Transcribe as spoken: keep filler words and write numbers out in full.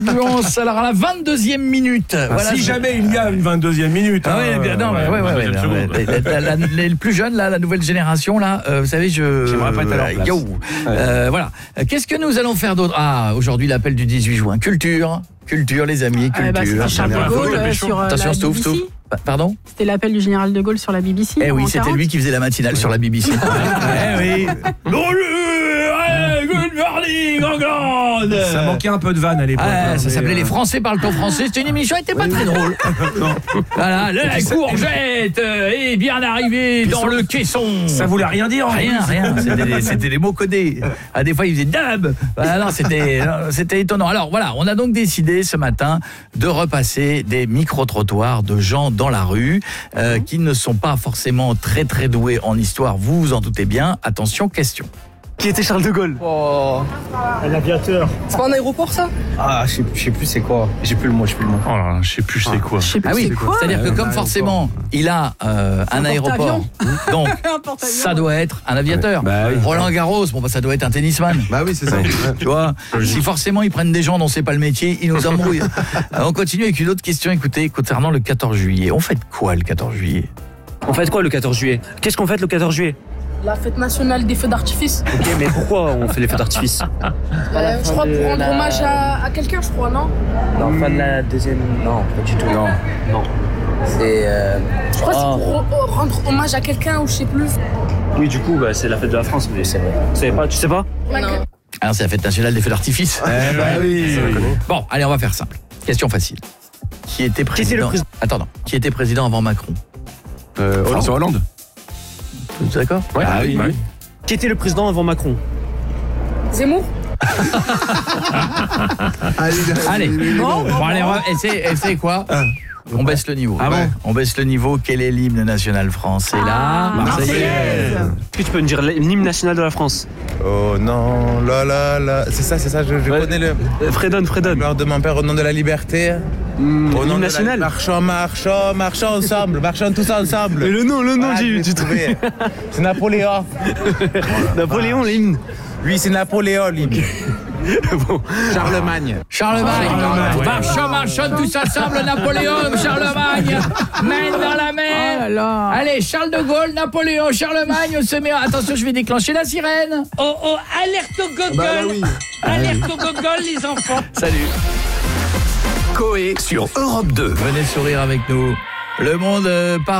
influence. Alors à la vingt-deuxième minute. Ah, voilà, si c'est... jamais il y a une vingt-deuxième minute. Ah hein, oui, bien, non, euh, ouais, ouais, ouais, ouais, ouais, ouais. La, la, la, les plus jeunes, là, la nouvelle génération, là, euh, vous savez, je. J'aimerais pas être à leur place. Yo. Ouais. Euh, voilà. Qu'est-ce que nous allons faire d'autre? Ah, aujourd'hui l'appel du dix-huit juin. Culture, culture, les amis, culture. Ah, bah, c'était Charles de Gaulle euh, sur euh, Attention, la stouff, B B C. stouff. Pardon? C'était l'appel du général de Gaulle sur la B B C. Eh oui, c'était quarante. lui qui faisait la matinale sur la B B C. Eh oui. Bonjour, good morning, England. Ça manquait un peu de vanne à l'époque. Ah, hein, ça s'appelait euh... Les Français parlent au français. C'était une émission, elle était pas très drôle. Voilà, la courgette est bien arrivée dans le caisson. Ça voulait rien dire. Rien, rien. C'était des, c'était des mots codés. Ah, des fois, ils faisaient dab. Voilà, non, c'était, c'était étonnant. Alors voilà, on a donc décidé ce matin de repasser des micro-trottoirs de gens dans la rue euh, qui ne sont pas forcément très très doués en histoire. Vous vous en doutez bien. Attention, question. Qui était Charles de Gaulle? Oh, un aviateur. C'est pas un aéroport ça? Ah, je sais, je sais plus c'est quoi. J'ai plus le mot, j'ai plus le mot. Oh là là, je sais plus c'est quoi. Je sais plus Ah oui, c'est quoi. c'est-à-dire que Un comme aéroport. forcément il a euh, un, un aéroport, donc Un porte-avions. ça doit être un aviateur. Bah oui. Roland Garros, bon bah ça doit être un tennisman. Bah oui, c'est ça. Tu vois, si forcément ils prennent des gens dont c'est pas le métier, ils nous embrouillent. Alors, on continue avec une autre question. Écoutez, concernant le quatorze juillet, on fait quoi le quatorze juillet? On fait quoi le quatorze juillet? Qu'est-ce qu'on fait le quatorze juillet? La fête nationale des feux d'artifice. Ok, mais pourquoi on fait les feux d'artifice? Euh, je crois pour rendre hommage à, à quelqu'un, je crois, non? Non, fin de la deuxième. Non, pas du tout. Non. Non. C'est. Euh... Je crois que Oh. c'est pour re- rendre hommage à quelqu'un ou je sais plus. Oui, du coup, bah, c'est la fête de la France, mais c'est vrai. Tu savais pas? Tu sais pas? La- Non. Alors c'est la fête nationale des feux d'artifice. Eh bah oui. Bon, allez, on va faire simple. Question facile. Qui était président? président Attends, non. Qui était président avant Macron? Euh, François Hollande. Vous êtes d'accord? Ouais, ah oui. oui. Qui était le président avant Macron? Zemmour? Allez, bon, bon allez, on va- essayez, essayez quoi? On baisse le niveau. Ah bon? On baisse le niveau. Quel est l'hymne national français là? Ah, Marseillaise. Est-ce que tu peux me dire l'hymne national de la France? Oh non, là là là. C'est ça, c'est ça, je, je Ouais. connais le. Euh, Fredon, Fredon. Gloire de mon père au nom de la liberté. Mmh, Au nom l'hymne de national. La... Marchons, marchons, marchons ensemble, marchons tous ensemble. Mais le nom, le nom, Ah, j'ai je eu. l'ai tu te- trouvé. C'est Napoléon. Napoléon, l'hymne. Lui, c'est Napoléon, lui. Bon. Charlemagne. Charlemagne. Charlemagne. Marchons, marchons tous ensemble. Napoléon, Charlemagne. Main dans la Oh main. là là. Allez, Charles de Gaulle, Napoléon, Charlemagne, on se met. Attention, je vais déclencher la sirène. Oh oh, alerte au gogol. Bah oui. Alerte au gogol, les enfants. Salut. Coé sur Europe deux. Venez sourire avec nous. Le monde euh, part